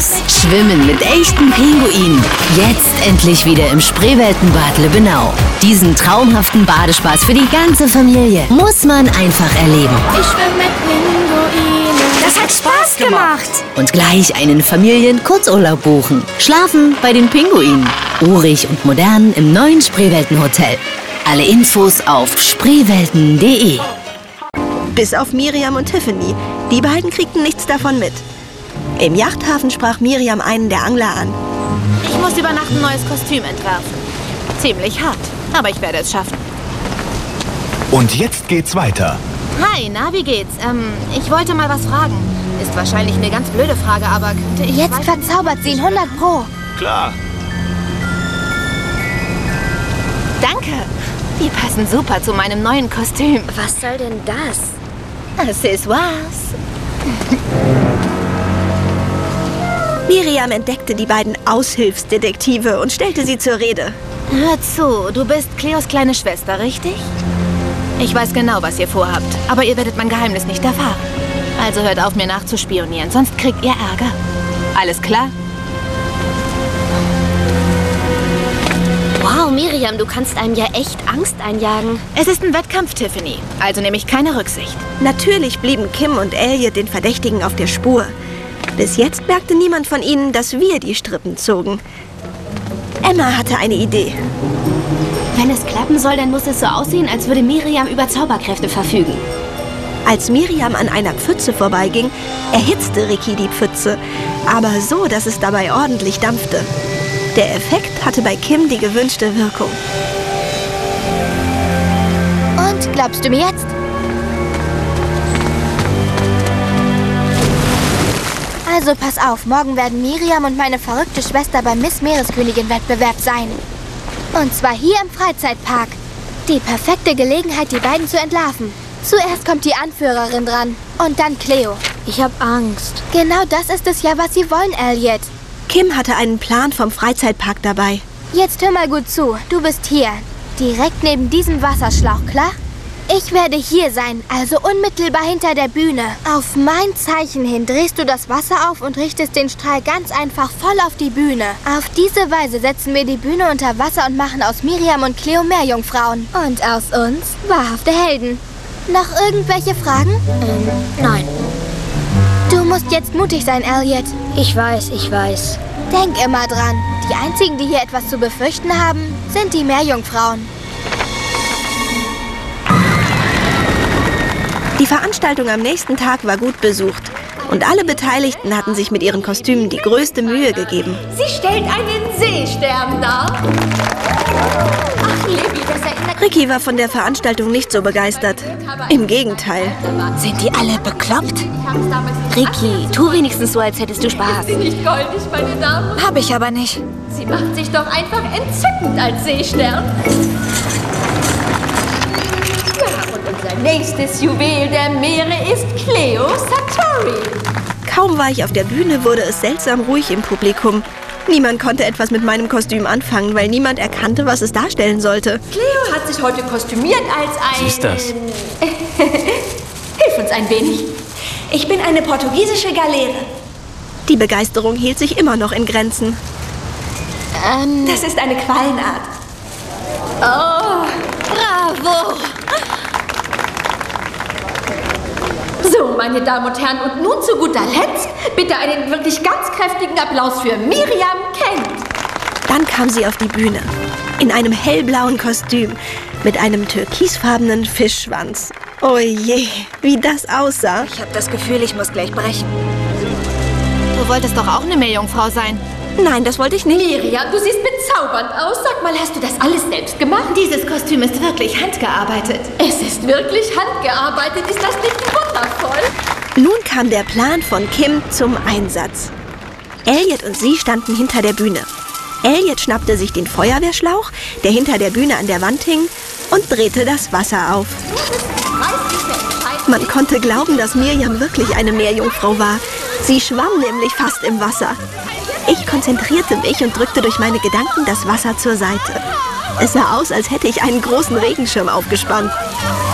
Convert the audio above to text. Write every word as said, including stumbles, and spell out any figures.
Los! Schwimmen mit echten Pinguinen. Jetzt endlich wieder im Spreeweltenbad Lübbenau. Diesen traumhaften Badespaß für die ganze Familie muss man einfach erleben. Ich schwimme mit Pinguinen. Das hat Spaß gemacht. Und gleich einen Familien-Kurzurlaub buchen. Schlafen bei den Pinguinen. Urig und modern im neuen Spreeweltenhotel. Alle Infos auf spreewelten punkt de. Bis auf Miriam und Tiffany. Die beiden kriegten nichts davon mit. Im Yachthafen sprach Miriam einen der Angler an. Ich muss über Nacht ein neues Kostüm entwerfen. Ziemlich hart, aber ich werde es schaffen. Und jetzt geht's weiter. Hi, na, wie geht's? Ähm, ich wollte mal was fragen. Ist wahrscheinlich eine ganz blöde Frage, aber könnte ich... Jetzt verzaubert sie ihn hundert Pro. Klar. Danke. Die passen super zu meinem neuen Kostüm. Was soll denn das? Accessoires. Miriam entdeckte die beiden Aushilfsdetektive und stellte sie zur Rede. Hör zu, du bist Cleos kleine Schwester, richtig? Ich weiß genau, was ihr vorhabt, aber ihr werdet mein Geheimnis nicht erfahren. Also hört auf, mir nachzuspionieren, sonst kriegt ihr Ärger. Alles klar? Wow, Miriam, du kannst einem ja echt Angst einjagen. Es ist ein Wettkampf, Tiffany, also nehme ich keine Rücksicht. Natürlich blieben Kim und Elliot den Verdächtigen auf der Spur. Bis jetzt merkte niemand von ihnen, dass wir die Strippen zogen. Emma hatte eine Idee. Wenn es klappen soll, dann muss es so aussehen, als würde Miriam über Zauberkräfte verfügen. Als Miriam an einer Pfütze vorbeiging, erhitzte Ricky die Pfütze. Aber so, dass es dabei ordentlich dampfte. Der Effekt hatte bei Kim die gewünschte Wirkung. Und glaubst du mir jetzt? Also pass auf, morgen werden Miriam und meine verrückte Schwester beim Miss Meereskönigin-Wettbewerb sein. Und zwar hier im Freizeitpark. Die perfekte Gelegenheit, die beiden zu entlarven. Zuerst kommt die Anführerin dran und dann Cleo. Ich habe Angst. Genau das ist es ja, was sie wollen, Elliot. Kim hatte einen Plan vom Freizeitpark dabei. Jetzt hör mal gut zu. Du bist hier, direkt neben diesem Wasserschlauch, klar? Ich werde hier sein, also unmittelbar hinter der Bühne. Auf mein Zeichen hin drehst du das Wasser auf und richtest den Strahl ganz einfach voll auf die Bühne. Auf diese Weise setzen wir die Bühne unter Wasser und machen aus Miriam und Cleo Meerjungfrauen. Und aus uns wahrhafte Helden. Noch irgendwelche Fragen? Ähm, nein. Du musst jetzt mutig sein, Elliot. Ich weiß, ich weiß. Denk immer dran. Die einzigen, die hier etwas zu befürchten haben, sind die Meerjungfrauen. Die Veranstaltung am nächsten Tag war gut besucht. Und alle Beteiligten hatten sich mit ihren Kostümen die größte Mühe gegeben. Sie stellt einen Seestern dar. Ach, Libby, das erinnert... Ricky war von der Veranstaltung nicht so begeistert. Im Gegenteil. Sind die alle bekloppt? Ricky, tu wenigstens so, als hättest du Spaß. Ist sie nicht goldig, meine Damen? Hab ich aber nicht. Sie macht sich doch einfach entzückend als Seestern. Ja, und unser nächstes Juwel der Meere ist Cleo Sartori. Kaum war ich auf der Bühne, wurde es seltsam ruhig im Publikum. Niemand konnte etwas mit meinem Kostüm anfangen, weil niemand erkannte, was es darstellen sollte. Cleo hat sich heute kostümiert als ein... Was ist das? Hilf uns ein wenig. Ich bin eine portugiesische Galeere. Die Begeisterung hielt sich immer noch in Grenzen. Ähm, das ist eine Quallenart. Oh, bravo! So, meine Damen und Herren, und nun zu guter Letzt bitte einen wirklich ganz kräftigen Applaus für Miriam Kent. Dann kam sie auf die Bühne. In einem hellblauen Kostüm mit einem türkisfarbenen Fischschwanz. Oh je, wie das aussah. Ich habe das Gefühl, ich muss gleich brechen. Du wolltest doch auch eine Meerjungfrau sein. Nein, das wollte ich nicht. Miriam, du siehst bezaubernd aus. Sag mal, hast du das alles selbst gemacht? Dieses Kostüm ist wirklich handgearbeitet. Es ist wirklich handgearbeitet. Ist das nicht wundervoll? Nun kam der Plan von Kim zum Einsatz. Elliot und sie standen hinter der Bühne. Elliot schnappte sich den Feuerwehrschlauch, der hinter der Bühne an der Wand hing, und drehte das Wasser auf. Man konnte glauben, dass Miriam wirklich eine Meerjungfrau war. Sie schwamm nämlich fast im Wasser. Ich konzentrierte mich und drückte durch meine Gedanken das Wasser zur Seite. Es sah aus, als hätte ich einen großen Regenschirm aufgespannt.